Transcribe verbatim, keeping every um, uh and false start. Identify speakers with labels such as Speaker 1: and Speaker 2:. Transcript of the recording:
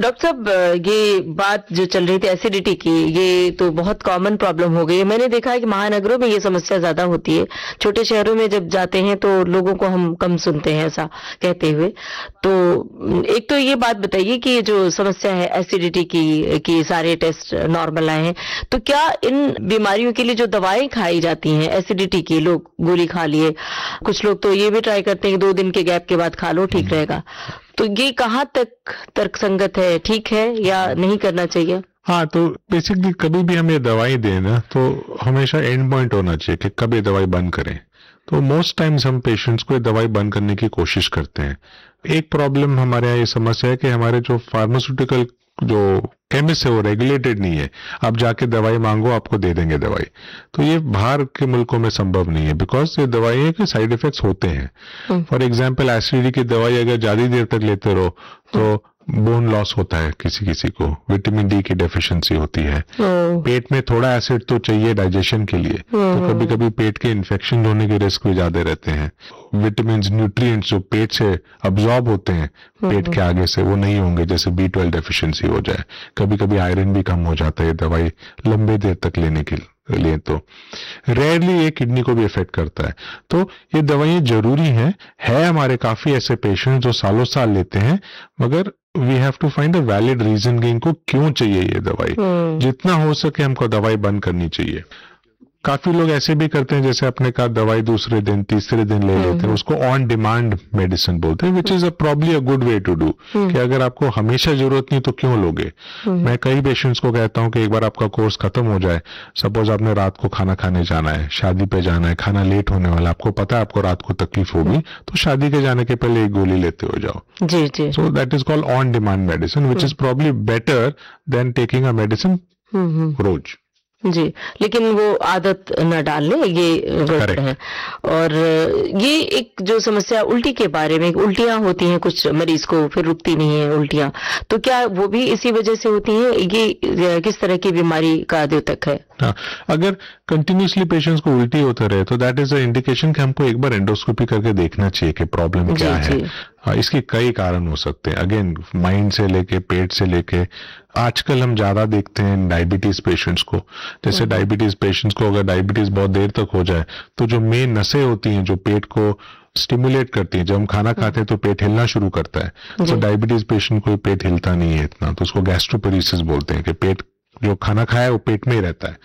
Speaker 1: Doctor साहब, ये बात जो चल रही थी एसिडिटी की, ये तो बहुत कॉमन प्रॉब्लम हो गई है। मैंने देखा है कि महानगरों में ये समस्या ज्यादा होती है। छोटे शहरों में जब जाते हैं तो लोगों को हम कम सुनते हैं ऐसा कहते हुए। तो एक तो ये बात बताइए कि ये जो समस्या है एसिडिटी की कि सारे टेस्ट नॉर्मल आए हैं, तो क्या इन बीमारियों के लिए जो दवाएं खाई जाती हैं एसिडिटी की, लोग गोली खा लिए, कुछ लोग तो ये भी ट्राई करते हैं कि दो दिन के गैप के बाद खा लो ठीक रहेगा, तो ये कहाँ तक तर्कसंगत है, ठीक है या नहीं करना चाहिए?
Speaker 2: हाँ, तो बेसिकली कभी भी हम ये दवाई दें ना तो हमेशा एंड पॉइंट होना चाहिए कि कब ये दवाई बंद करें। तो मोस्ट टाइम्स हम पेशेंट्स को ये दवाई बंद करने की कोशिश करते हैं। एक प्रॉब्लम हमारे यहाँ ये समस्या है कि हमारे जो फार्मास्यूटिकल जो केमिस्ट है वो रेगुलेटेड नहीं है। आप जाके दवाई मांगो, आपको दे देंगे दवाई। तो ये बाहर के मुल्कों में संभव नहीं है, बिकॉज ये दवाई के साइड इफेक्ट्स होते हैं। फॉर एग्जाम्पल एसिडिटी की दवाई अगर ज्यादा देर तक लेते रहो तो बोन लॉस होता है, किसी किसी को विटामिन डी की डेफिशिएंसी होती है। पेट में थोड़ा एसिड तो चाहिए डाइजेशन के लिए, तो कभी कभी पेट के इन्फेक्शन होने के रिस्क भी ज्यादा रहते हैं। विटामिन न्यूट्रिएंट्स जो पेट से अब्सॉर्ब होते हैं पेट के आगे से, वो नहीं होंगे, जैसे बी ट्वेल्व डेफिशिएंसी हो जाए। कभी कभी आयरन भी कम हो जाता है दवाई लंबे देर तक लेने के लिए। तो रेयरली ये किडनी को भी इफेक्ट करता है। तो ये दवाइयां जरूरी हैं। है हमारे काफी ऐसे पेशेंट जो सालों साल लेते हैं, मगर we have to find a valid reason कि इनको क्यों चाहिए ये दवाई। जितना हो सके हमको दवाई बंद करनी चाहिए। काफी लोग ऐसे भी करते हैं, जैसे अपने का दवाई दूसरे दिन तीसरे दिन ले लेते हैं, उसको ऑन डिमांड मेडिसिन बोलते हैं, which is a probably a good way to do. कि अगर आपको हमेशा जरूरत नहीं तो क्यों लोगे। मैं कई पेशेंट्स को कहता हूं कि एक बार आपका कोर्स खत्म हो जाए, सपोज आपने रात को खाना खाने जाना है, शादी पे जाना है, खाना लेट होने वाला, आपको पता है आपको रात को तकलीफ होगी, तो शादी के जाने के पहले एक गोली लेते हो जाओ।
Speaker 1: जी जी।
Speaker 2: So that is called on demand medicine, which is probably better than taking a medicine रोज।
Speaker 1: जी, लेकिन वो आदत न डालने, ये गलत है। और ये एक जो समस्या उल्टी के बारे में, उल्टियां होती हैं कुछ मरीज को, फिर रुकती नहीं है उल्टियां, तो क्या वो भी इसी वजह से होती हैं? ये किस तरह की बीमारी का द्योतक है?
Speaker 2: हाँ, अगर कंटिन्यूसली पेशेंट्स को उल्टी होता रहे तो दैट इज अ इंडिकेशन कि हमको एक बार एंडोस्कोपी करके देखना चाहिए कि प्रॉब्लम क्या है। हाँ, इसके कई कारण हो सकते हैं, अगेन माइंड से लेके पेट से लेके। आजकल हम ज्यादा देखते हैं डायबिटीज पेशेंट्स को। जैसे डायबिटीज पेशेंट्स को अगर डायबिटीज बहुत देर तक हो जाए तो जो मेन नसें होती हैं जो पेट को स्टिमुलेट करती है, जब हम खाना खाते हैं तो पेट हिलना शुरू करता है। तो डायबिटीज पेशेंट को पेट हिलता नहीं है इतना, तो उसको गैस्ट्रोपेरेसिस बोलते हैं कि पेट जो खाना खाया है वो पेट में ही रहता है।